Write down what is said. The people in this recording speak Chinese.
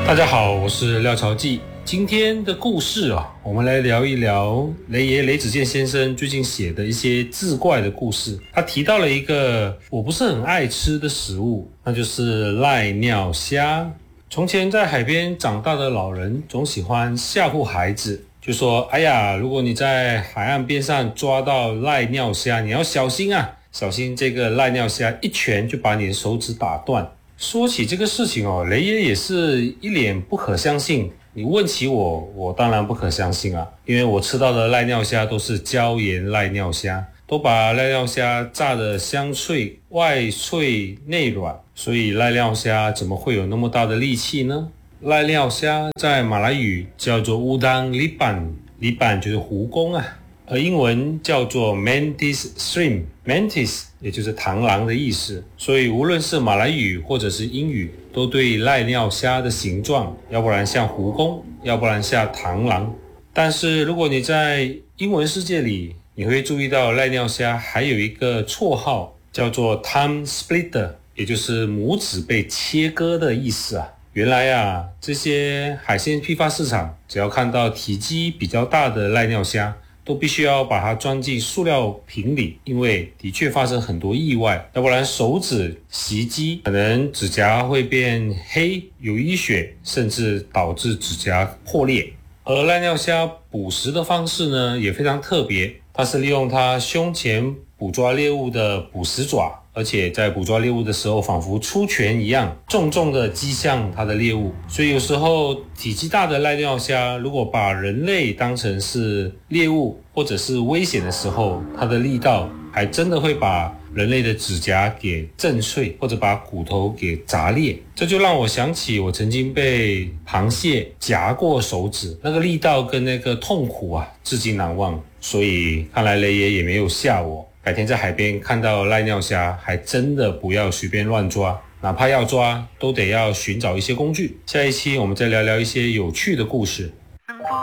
大家好，我是廖朝记。今天的故事我们来聊一聊雷爷雷子健先生最近写的一些志怪的故事。他提到了一个我不是很爱吃的食物，那就是赖尿虾。从前在海边长大的老人总喜欢吓唬孩子，就说哎呀，如果你在海岸边上抓到赖尿虾，你要小心啊，小心这个赖尿虾一拳就把你的手指打断。说起这个事情雷爷也是一脸不可相信。你问起我当然不可相信啊，因为我吃到的赖尿虾都是椒盐赖尿虾，都把赖尿虾炸得香脆，外脆内软，所以赖尿虾怎么会有那么大的力气呢？赖尿虾在马来语叫做乌当liban， liban 就是蜈蚣啊，而英文叫做 mantis shrimp， mantis 也就是螳螂的意思，所以无论是马来语或者是英语，都对赖尿虾的形状，要不然像蜈蚣，要不然像螳螂。但是如果你在英文世界里，你会注意到赖尿虾还有一个绰号叫做 thumb splitter， 也就是拇指被切割的意思啊。原来这些海鲜批发市场只要看到体积比较大的赖尿虾，都必须要把它装进塑料瓶里，因为的确发生很多意外，要不然手指袭击，可能指甲会变黑，有淤血，甚至导致指甲破裂。而赖尿虾捕食的方式呢，也非常特别，它是利用它胸前捕抓猎物的捕食爪，而且在捕抓猎物的时候仿佛出拳一样，重重的击向它的猎物。所以有时候体积大的赖尿虾如果把人类当成是猎物或者是危险的时候，它的力道还真的会把人类的指甲给震碎，或者把骨头给砸裂。这就让我想起我曾经被螃蟹夹过手指，那个力道跟那个痛苦至今难忘。所以看来雷爷也没有吓我，改天在海边看到赖尿虾，还真的不要随便乱抓，哪怕要抓，都得要寻找一些工具。下一期我们再聊聊一些有趣的故事。